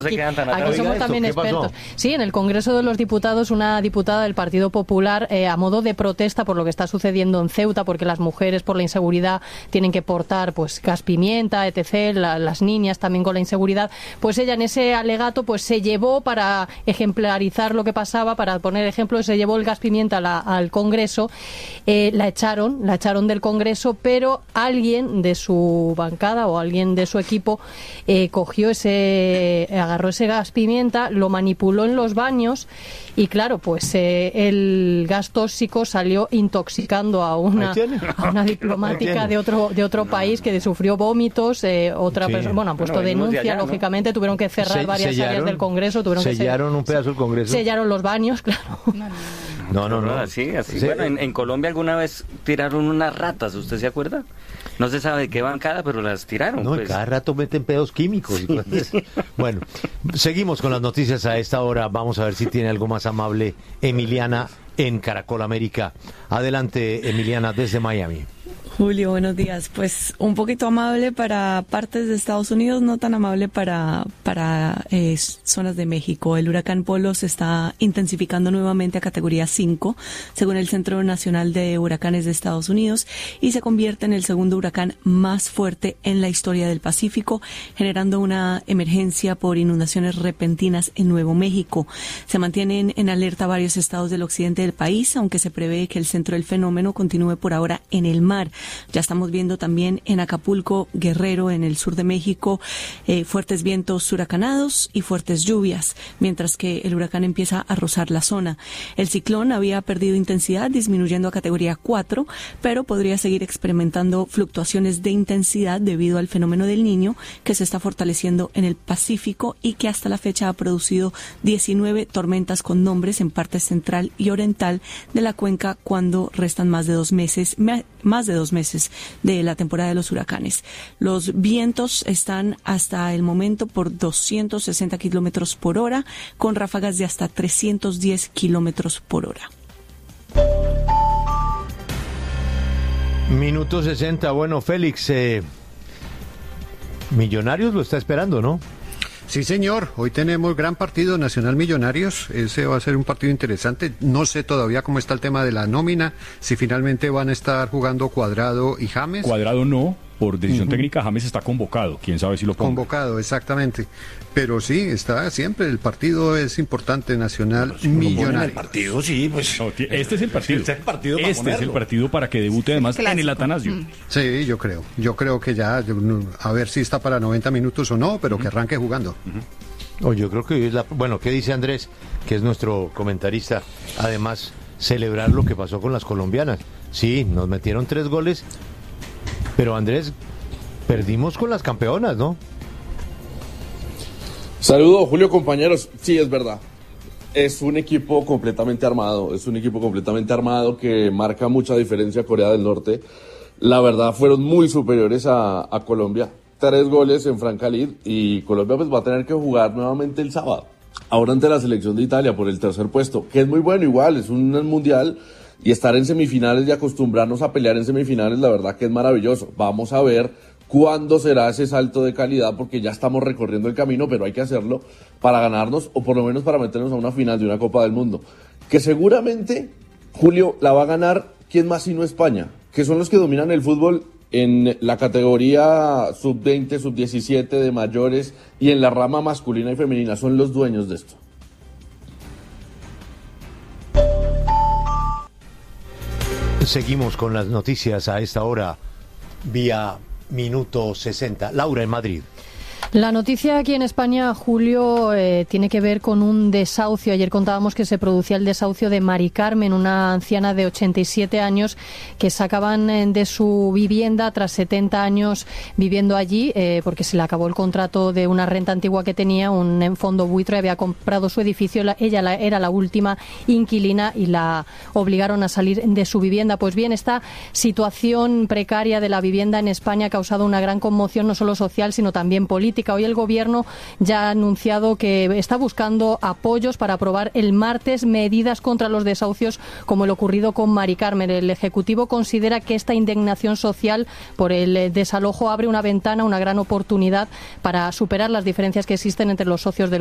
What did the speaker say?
se quedan tan Aquí somos también expertos. Sí, en el Congreso de los Diputados, una diputada del Partido Popular, a modo de protesta por lo que está sucediendo en Ceuta, porque las mujeres por la inseguridad tienen que portar pues gas pimienta, etc., las niñas también con la inseguridad, pues ella en ese alegato pues se llevó, para ejemplarizar lo que pasaba, para poner ejemplo, se llevó el gas pimienta al Congreso, la echaron del Congreso, pero alguien de su bancada o alguien de su equipo cogió agarró ese gas pimienta, lo manipuló en los baños y claro, pues el gas tóxico salió intoxicando a una diplomática de otro país que sufrió vómitos, otra persona, bueno, han puesto denuncia, lógicamente, tuvieron que cerrar varias áreas del Congreso, sellaron un pedazo del Congreso. Sellaron los baños, claro. No. Así. Sí. Bueno, en Colombia alguna vez tiraron unas ratas, ¿usted se acuerda? No se sabe de qué bancada, pero las tiraron. No, pues. Cada rato meten pedos químicos. Sí. Bueno, seguimos con las noticias a esta hora. Vamos a ver si tiene algo más amable Emiliana en Caracol América. Adelante, Emiliana, desde Miami. Julio, buenos días. Pues un poquito amable para partes de Estados Unidos, no tan amable para zonas de México. El huracán Polo se está intensificando nuevamente a categoría 5, según el Centro Nacional de Huracanes de Estados Unidos, y se convierte en el segundo huracán más fuerte en la historia del Pacífico, generando una emergencia por inundaciones repentinas en Nuevo México. Se mantienen en alerta varios estados del occidente del país, aunque se prevé que el centro del fenómeno continúe por ahora en el mar. Ya estamos viendo también en Acapulco, Guerrero, en el sur de México, fuertes vientos huracanados y fuertes lluvias, mientras que el huracán empieza a rozar la zona. El ciclón había perdido intensidad, disminuyendo a categoría 4, pero podría seguir experimentando fluctuaciones de intensidad debido al fenómeno del Niño, que se está fortaleciendo en el Pacífico y que hasta la fecha ha producido 19 tormentas con nombres en parte central y oriental de la cuenca, cuando restan más de 2 meses de la temporada de los huracanes. Los vientos están hasta el momento por 260 kilómetros por hora, con ráfagas de hasta 310 kilómetros por hora. Minuto 60. Bueno, Félix, Millonarios lo está esperando, ¿no? Sí, señor. Hoy tenemos gran partido Nacional Millonarios. Ese va a ser un partido interesante. No sé todavía cómo está el tema de la nómina, si finalmente van a estar jugando Cuadrado y James. Cuadrado no, por decisión técnica. James está convocado. Quién sabe si lo ponga. Convocado, exactamente. Pero sí, está siempre. El partido es importante, Nacional Millonarios. El partido, sí, pues. No, este es el partido. Este es el partido para que debute además en el Atanasio. Sí, yo creo. Yo creo que ya, a ver si está para 90 minutos o no, pero que arranque jugando. Yo creo que bueno, ¿qué dice Andrés, que es nuestro comentarista? Además, celebrar lo que pasó con las colombianas. Sí, nos metieron 3 goles, pero Andrés, perdimos con las campeonas, ¿no? Saludos, Julio, compañeros. Sí, es verdad. Es un equipo completamente armado. Es un equipo completamente armado que marca mucha diferencia a Corea del Norte. La verdad, fueron muy superiores a Colombia. 3 goles en Franca Lid, y Colombia pues va a tener que jugar nuevamente el sábado. Ahora ante la selección de Italia por el 3er puesto, que es muy bueno igual, es un mundial, y estar en semifinales y acostumbrarnos a pelear en semifinales, la verdad que es maravilloso. Vamos a ver cuándo será ese salto de calidad, porque ya estamos recorriendo el camino, pero hay que hacerlo para ganarnos, o por lo menos para meternos a una final de una Copa del Mundo, que seguramente, Julio, la va a ganar, ¿quién más sino España? Que son los que dominan el fútbol en la categoría sub-20, sub-17 de mayores, y en la rama masculina y femenina, son los dueños de esto. Seguimos con las noticias a esta hora, vía Minuto 60. Laura, en Madrid. La noticia aquí en España, Julio, tiene que ver con un desahucio. Ayer contábamos que se producía el desahucio de Mari Carmen, una anciana de 87 años que sacaban de su vivienda tras 70 años viviendo allí, porque se le acabó el contrato de una renta antigua que tenía. Un fondo buitre había comprado su edificio, ella era la última inquilina y la obligaron a salir de su vivienda. Pues bien, esta situación precaria de la vivienda en España ha causado una gran conmoción, no solo social, sino también política. política. Hoy el Gobierno ya ha anunciado que está buscando apoyos para aprobar el martes medidas contra los desahucios, como lo ocurrido con Mari Carmen. El Ejecutivo considera que esta indignación social por el desalojo abre una ventana, una gran oportunidad para superar las diferencias que existen entre los socios del